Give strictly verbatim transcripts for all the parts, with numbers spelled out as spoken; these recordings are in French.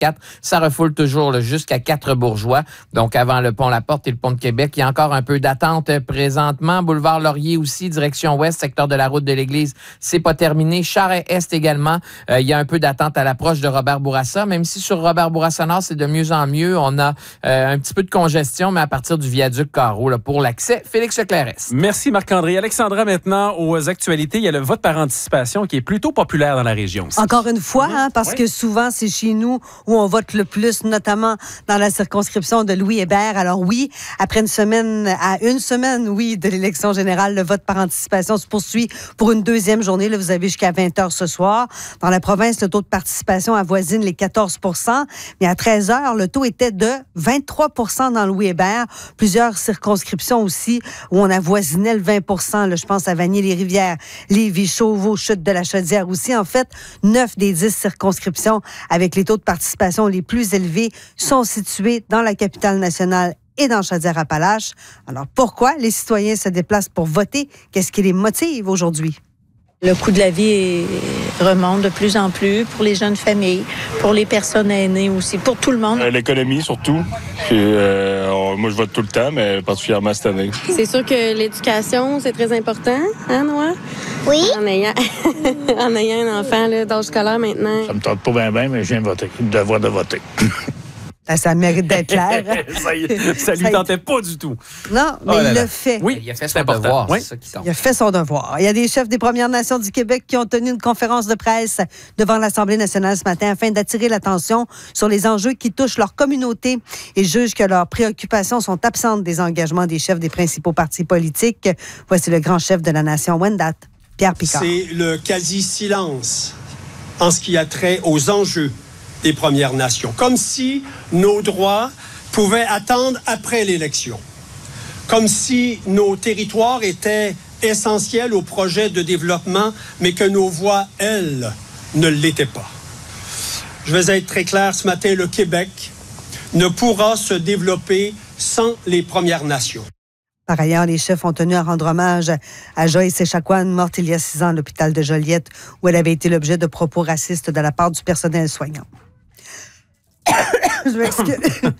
quatre. Ça refoule toujours là, jusqu'à quatre bourgeois. Donc, avant le pont La Porte et le pont de Québec, il y a encore un peu d'attente présentement. Boulevard Laurier aussi, direction ouest, secteur de la route de l'Église, c'est pas terminé. Charest-Est également, euh, il y a un peu d'attente à l'approche de Robert-Bourassa, même si sur Robert-Bourassa-Nord, c'est de mieux en mieux. On a euh, un petit peu de congestion, mais à partir du viaduc Carreau, là, pour l'accès, Félix Leclerc. Merci Marc-André. Alexandra, maintenant, aux actualités, il y a le vote par anticipation qui est plutôt populaire dans la région aussi. Encore une fois, hein, parce oui. que souvent, c'est chez nous où on vote le plus, notamment dans la circonscription de Louis Hébert. Alors oui, après une semaine, à une semaine, oui, de l'élection générale, le vote par anticipation se poursuit pour une deuxième journée. Là, vous avez jusqu'à vingt heures ce soir. Dans la province, le taux de participation avoisine les quatorze pour cent, mais à treize heures, le taux était de vingt-trois pour cent dans Louis Hébert. Plusieurs circonscriptions aussi où on avoisinait le vingt pour cent. Là, je pense à Vanier-les-Rivières, Lévis, Chauveau, Chute de la Chaudière aussi. En fait, neuf des dix circonscriptions avec les taux de participation les plus élevés sont situées dans la capitale nationale et dans Chaudière-Appalaches. Alors, pourquoi les citoyens se déplacent pour voter? Qu'est-ce qui les motive aujourd'hui? Le coût de la vie remonte de plus en plus pour les jeunes familles, pour les personnes aînées aussi, pour tout le monde. Euh, l'économie surtout. Puis, euh, on, moi, je vote tout le temps, mais particulièrement cette année. C'est sûr que l'éducation, c'est très important, hein, Noah? Oui. En ayant, en ayant un enfant là, d'âge scolaire maintenant. Ça me tente pas bien, bien, mais je viens de voter. Le devoir de voter. Ça, ça mérite d'être clair. ça, y, ça lui tentait pas du tout. Non, mais oh il le fait. Oui, il a fait son devoir. Oui. C'est ça qui compte. Il a fait son devoir. Il y a des chefs des Premières Nations du Québec qui ont tenu une conférence de presse devant l'Assemblée nationale ce matin afin d'attirer l'attention sur les enjeux qui touchent leur communauté et jugent que leurs préoccupations sont absentes des engagements des chefs des principaux partis politiques. Voici le grand chef de la nation Wendat, Pierre Picard. C'est le quasi-silence en ce qui a trait aux enjeux des Premières Nations, comme si nos droits pouvaient attendre après l'élection, comme si nos territoires étaient essentiels au projet de développement, mais que nos voix, elles, ne l'étaient pas. Je vais être très clair ce matin, le Québec ne pourra se développer sans les Premières Nations. Par ailleurs, les chefs ont tenu à rendre hommage à Joyce Echaquan, morte il y a six ans à l'hôpital de Joliette, où elle avait été l'objet de propos racistes de la part du personnel soignant. Je m'excuse.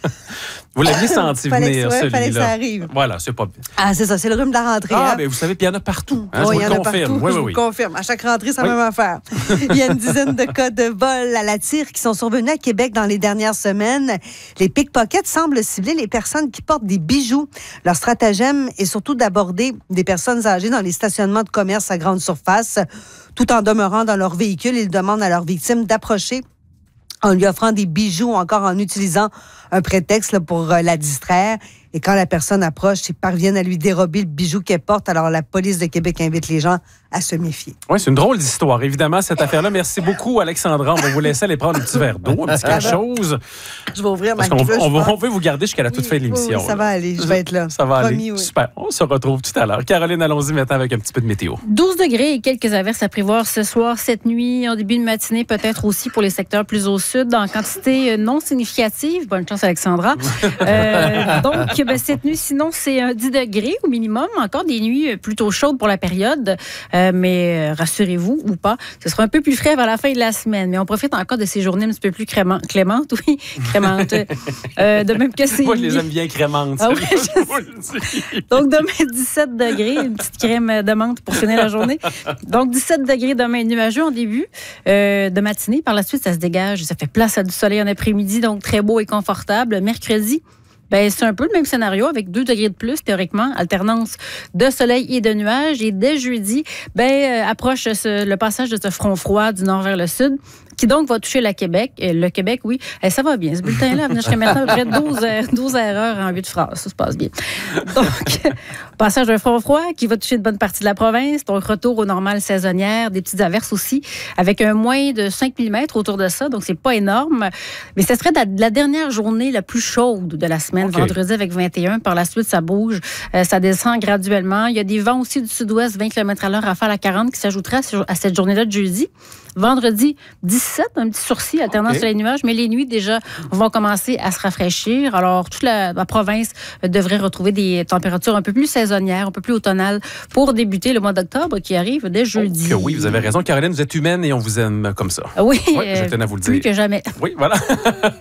Vous l'aviez senti venir, ouais, celui-là. Fallait que ça arrive. Voilà, c'est pas bien. Ah, c'est ça, c'est le rhume de la rentrée. Ah, hein? mais vous savez, puis il y en a partout. Hein, Oh, je il y vous en le a confirme. partout, Oui, je oui, vous oui. le confirme. À chaque rentrée, c'est la oui. même affaire. Il y a une dizaine de cas de vol à la tire qui sont survenus à Québec dans les dernières semaines. Les pickpockets semblent cibler les personnes qui portent des bijoux. Leur stratagème est surtout d'aborder des personnes âgées dans les stationnements de commerce à grande surface. Tout en demeurant dans leur véhicule, ils demandent à leurs victimes d'approcher en lui offrant des bijoux ou encore en utilisant un prétexte là, pour euh, la distraire. Et quand la personne approche, ils parviennent à lui dérober le bijou qu'elle porte. Alors, la police de Québec invite les gens à se méfier. Oui, c'est une drôle d'histoire, évidemment, cette affaire-là. Merci beaucoup, Alexandra. On va vous laisser aller prendre un petit verre d'eau, un petit quelque chose. Je vais ouvrir ma Parce qu'on cuve, on, va, on veut vous garder jusqu'à la toute oui, fin de l'émission. Oui, oui, ça va aller, je vais être là. Ça va Promis, aller. oui. Super. On se retrouve tout à l'heure. Caroline, allons-y maintenant avec un petit peu de météo. douze degrés et quelques averses à prévoir ce soir, cette nuit, en début de matinée, peut-être aussi pour les secteurs plus au sud, en quantité non significative. Bonne chance, Alexandra. euh, donc, ben, cette nuit, sinon, c'est un dix degrés au minimum. Encore des nuits plutôt chaudes pour la période. Euh, mais rassurez-vous ou pas, ce sera un peu plus frais vers la fin de la semaine. Mais on profite encore de ces journées un petit peu plus crément, clémentes. Oui, crémentes. Euh, de même que c'est. Moi, je les aime bien crémentes. Ah oui, je... Donc, demain, dix-sept degrés. Une petite crème de menthe pour finir la journée. Donc, dix-sept degrés demain, nuageux en début euh, de matinée. Par la suite, ça se dégage. Ça fait place à du soleil en après-midi. Donc, très beau et confortable. Mercredi, ben, c'est un peu le même scénario avec deux degrés de plus, théoriquement, alternance de soleil et de nuages. Et dès jeudi, ben, euh, approche ce, le passage de ce front froid du nord vers le sud, qui donc va toucher la Québec. Et le Québec, oui, et ça va bien. Ce bulletin-là, jusqu'à maintenant, à peu près douze erreurs en huit phrases. Ça se passe bien. Donc, passage d'un front froid qui va toucher une bonne partie de la province. Donc, retour aux normales saisonnières, des petites averses aussi, avec un moins de cinq millimètres autour de ça. Donc, c'est pas énorme. Mais ce serait la, la dernière journée la plus chaude de la semaine, okay. Vendredi avec vingt et un. Par la suite, ça bouge. Euh, ça descend graduellement. Il y a des vents aussi du sud-ouest, vingt kilomètres à l'heure, rafale à quarante, qui s'ajoutera à cette journée-là de jeudi. Vendredi, dix-sept, un petit sourcil, alternance sur les nuages, mais les nuits, déjà, vont commencer à se rafraîchir. Alors, toute la, la province devrait retrouver des températures un peu plus saisonnières. saisonnière, un peu plus automnale pour débuter le mois d'octobre qui arrive dès jeudi. Oh, oui, vous avez raison, Caroline, vous êtes humaine et on vous aime comme ça. Oui, oui je tenais à vous le dire. Plus que jamais. Oui, voilà.